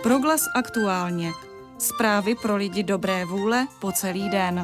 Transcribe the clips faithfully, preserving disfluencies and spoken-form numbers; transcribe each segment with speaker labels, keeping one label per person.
Speaker 1: Proglas aktuálně. Zprávy pro lidi dobré vůle po celý den.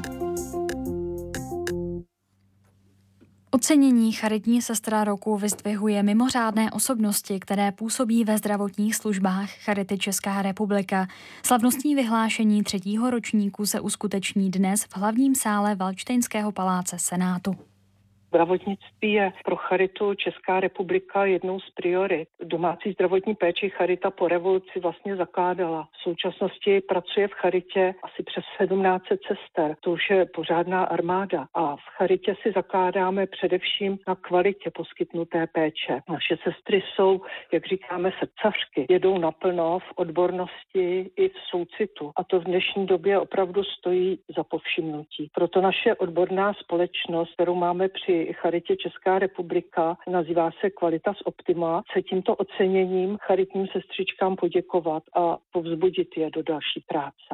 Speaker 2: Ocenění charitní sestra roku vyzdvihuje mimořádné osobnosti, které působí ve zdravotních službách Charity Česká republika. Slavnostní vyhlášení třetího ročníku se uskuteční dnes v hlavním sále Valdštejnského paláce Senátu.
Speaker 3: Zdravotnictví je pro Charitu Česká republika jednou z priorit. Domácí zdravotní péči Charita po revoluci vlastně zakládala. V současnosti pracuje v Charitě asi přes sedmnáct set sester. To už je pořádná armáda. A v Charitě si zakládáme především na kvalitě poskytnuté péče. Naše sestry jsou, jak říkáme, srdcařky. Jedou naplno v odbornosti i v soucitu. A to v dnešní době opravdu stojí za povšimnutí. Proto naše odborná společnost, kterou máme při Charitě Česká republika, nazývá se Qualitas Optima, chce tímto oceněním charitním sestřičkám poděkovat a povzbudit je do další práce.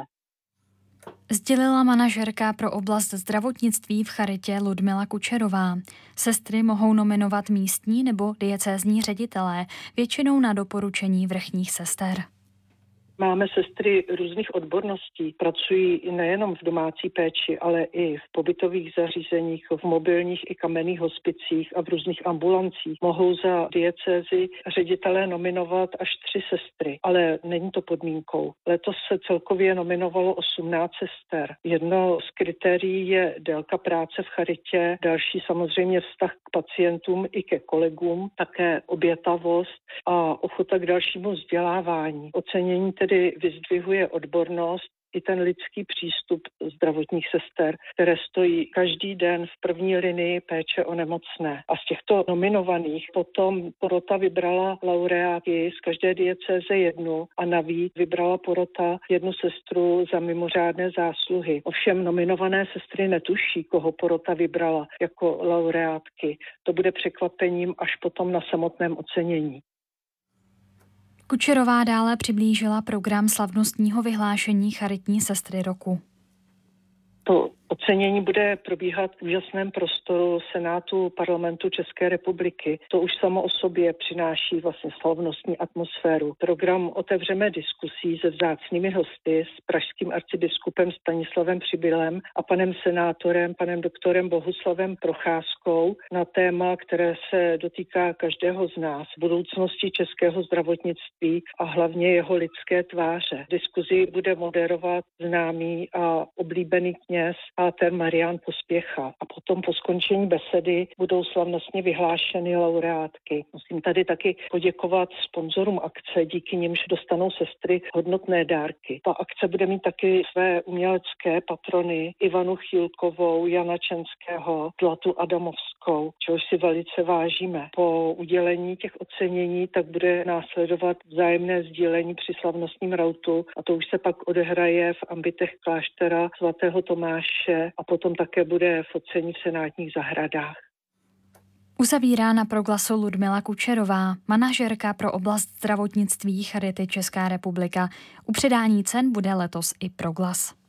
Speaker 2: Sdělila manažerka pro oblast zdravotnictví v Charitě Ludmila Kučerová. Sestry mohou nominovat místní nebo diecézní ředitelé, většinou na doporučení vrchních sester.
Speaker 3: Máme sestry různých odborností, pracují nejenom v domácí péči, ale i v pobytových zařízeních, v mobilních i kamenných hospicích a v různých ambulancích. Mohou za diecézi ředitelé nominovat až tři sestry, ale není to podmínkou. Letos se celkově nominovalo osmnáct sester. Jedno z kritérií je délka práce v Charitě, další samozřejmě vztah k pacientům i ke kolegům, také obětavost a ochota k dalšímu vzdělávání. Ocenění tedy vyzdvihuje odbornost i ten lidský přístup zdravotních sester, které stojí každý den v první linii péče o nemocné. A z těchto nominovaných potom porota vybrala laureáty z každé diecéze jednu a navíc vybrala porota jednu sestru za mimořádné zásluhy. Ovšem nominované sestry netuší, koho porota vybrala jako laureátky. To bude překvapením až potom na samotném ocenění.
Speaker 2: Kučerová dále přiblížila program slavnostního vyhlášení charitní sestry roku.
Speaker 3: To ocenění bude probíhat v úžasném prostoru Senátu Parlamentu České republiky. To už samo o sobě přináší vlastně slavnostní atmosféru. Program otevřeme diskusí se vzácnými hosty s pražským arcibiskupem Stanislavem Přibylem a panem senátorem, panem doktorem Bohuslavem Procházkou na téma, které se dotýká každého z nás, budoucnosti českého zdravotnictví a hlavně jeho lidské tváře. Diskuzi bude moderovat známý a oblíbený kněz páter Marián Pospěcha. A potom po skončení besedy budou slavnostně vyhlášeny laureátky. Musím tady taky poděkovat sponzorům akce, díky nimž dostanou sestry hodnotné dárky. Ta akce bude mít taky své umělecké patrony Ivanu Chýlkovou, Jana Čenského, Zlatu Adamovskou, čehož si velice vážíme. Po udělení těch ocenění tak bude následovat vzájemné sdílení při slavnostním rautu a to už se pak odehraje v ambitech kláštera svatého Tomáše a potom také bude focení v senátních zahradách.
Speaker 2: Uzavírá na proglasu Ludmila Kučerová, manažerka pro oblast zdravotnictví Charity Česká republika. U předání cen bude letos i proglas.